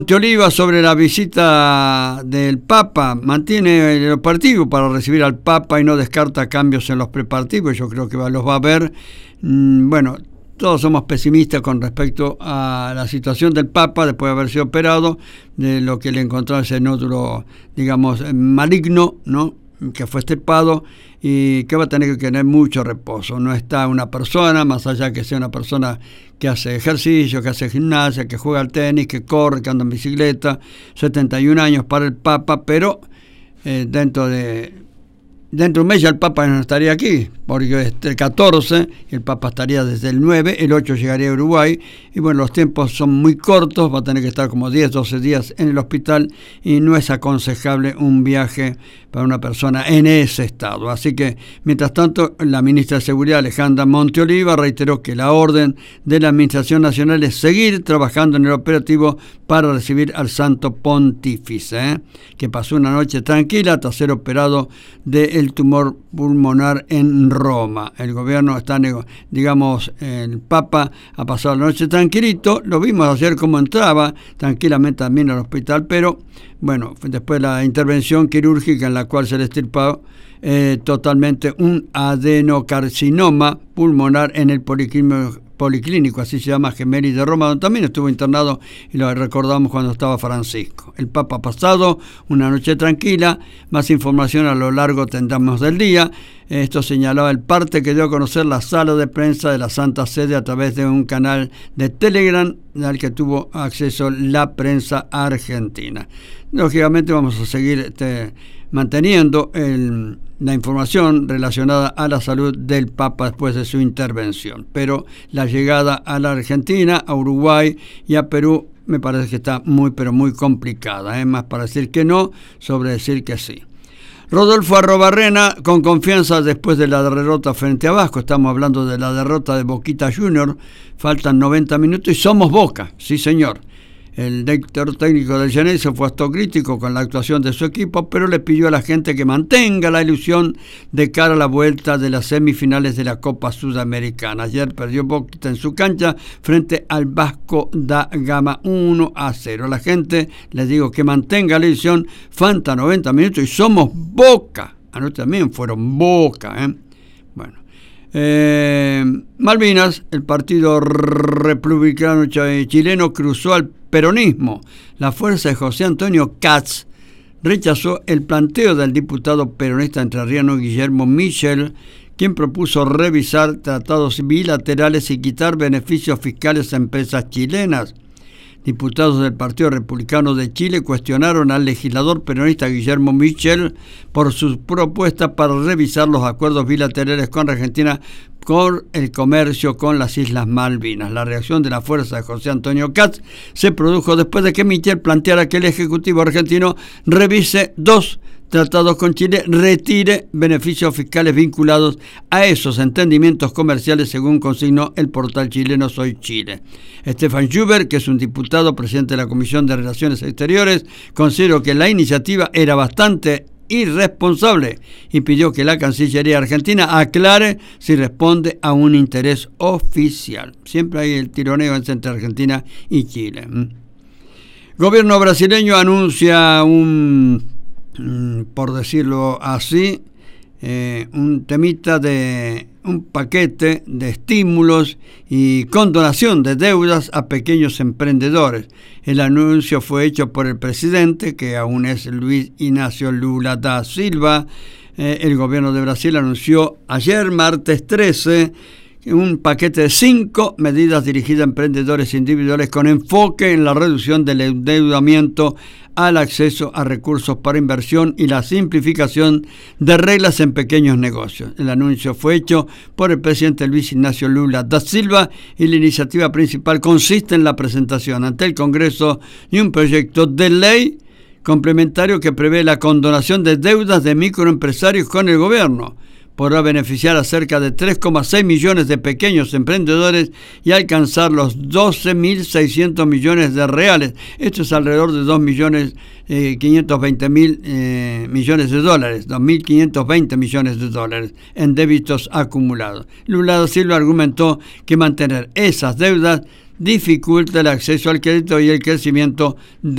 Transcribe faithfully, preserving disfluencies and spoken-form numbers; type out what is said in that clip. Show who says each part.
Speaker 1: Oliva sobre la visita del Papa, mantiene el operativo para recibir al Papa y no descarta cambios en los preparativos. Yo creo que los va a ver. Bueno, todos somos pesimistas con respecto a la situación del Papa después de haber sido operado, de lo que le encontró ese nódulo, digamos, maligno, ¿no?, que fue extirpado y que va a tener que tener mucho reposo. No está una persona, más allá que sea una persona que hace ejercicio, que hace gimnasia, que juega al tenis, que corre, que anda en bicicleta, setenta y un años para el Papa, pero eh, dentro de dentro de un mes ya el Papa no estaría aquí, porque es el catorce, el Papa estaría desde el nueve, el ocho llegaría a Uruguay, y bueno, los tiempos son muy cortos, va a tener que estar como diez, doce días en el hospital, y no es aconsejable un viaje para una persona en ese estado. Así que, mientras tanto, la ministra de Seguridad, Alejandra Monteoliva, reiteró que la orden de la Administración Nacional es seguir trabajando en el operativo para recibir al Santo Pontífice, ¿eh? que pasó una noche tranquila tras ser operado del tumor pulmonar en Roma. El gobierno está, digamos, el Papa ha pasado la noche tranquilito, lo vimos ayer cómo entraba tranquilamente también al hospital, pero bueno, después de la intervención quirúrgica en la cual se le extirpó eh, totalmente un adenocarcinoma pulmonar en el policlínico, policlínico, así se llama, Gemelli de Roma, donde también estuvo internado y lo recordamos cuando estaba Francisco. El Papa ha pasado una noche tranquila, más información a lo largo tendremos del día. Esto señalaba el parte que dio a conocer la sala de prensa de la Santa Sede a través de un canal de Telegram al que tuvo acceso la prensa argentina. Lógicamente vamos a seguir este, manteniendo el, la información relacionada a la salud del Papa después de su intervención, pero la llegada a la Argentina, a Uruguay y a Perú me parece que está muy pero muy complicada, es ¿eh? más para decir que no sobre decir que sí. Rodolfo Arrobarrena con confianza después de la derrota frente a Vasco. Estamos hablando de la derrota de Boquita Junior. Faltan noventa minutos y somos Boca, sí señor. El director técnico del Geneise fue autocrítico con la actuación de su equipo, pero le pidió a la gente que mantenga la ilusión de cara a la vuelta de las semifinales de la Copa Sudamericana. Ayer perdió Boquita en su cancha frente al Vasco da Gama uno a cero. La gente, les digo, que mantenga la ilusión. Faltan noventa minutos y somos Boca. Anoche también fueron Boca, ¿eh? Bueno. Eh, Malvinas, el partido republicano chileno cruzó al peronismo. La fuerza de José Antonio Katz rechazó el planteo del diputado peronista entrerriano Guillermo Michel, quien propuso revisar tratados bilaterales y quitar beneficios fiscales a empresas chilenas. Diputados del Partido Republicano de Chile cuestionaron al legislador peronista Guillermo Michel por su propuesta para revisar los acuerdos bilaterales con Argentina por el comercio con las Islas Malvinas. La reacción de la fuerza de José Antonio Katz se produjo después de que Michel planteara que el Ejecutivo argentino revise dos tratados con Chile, retire beneficios fiscales vinculados a esos entendimientos comerciales, según consignó el portal chileno Soy Chile. Stefan Schubert, que es un diputado presidente de la Comisión de Relaciones Exteriores, consideró que la iniciativa era bastante irresponsable y pidió que la Cancillería argentina aclare si responde a un interés oficial. Siempre hay el tironeo entre Argentina y Chile. Gobierno brasileño anuncia un, por decirlo así, eh, un temita de un paquete de estímulos y condonación de deudas a pequeños emprendedores. El anuncio fue hecho por el presidente, que aún es Luis Ignacio Lula da Silva. Eh, el gobierno de Brasil anunció ayer, martes trece, un paquete de cinco medidas dirigidas a emprendedores individuales con enfoque en la reducción del endeudamiento, al acceso a recursos para inversión y la simplificación de reglas en pequeños negocios. El anuncio fue hecho por el presidente Luis Ignacio Lula da Silva y la iniciativa principal consiste en la presentación ante el Congreso de un proyecto de ley complementario que prevé la condonación de deudas de microempresarios con el gobierno. Podrá beneficiar a cerca de tres coma seis millones de pequeños emprendedores y alcanzar los doce mil seiscientos millones de reales. Esto es alrededor de dos millones quinientos veinte mil eh, millones de dólares, dos mil quinientos veinte millones de dólares en débitos acumulados. Lula da Silva argumentó que mantener esas deudas dificulta el acceso al crédito y el crecimiento de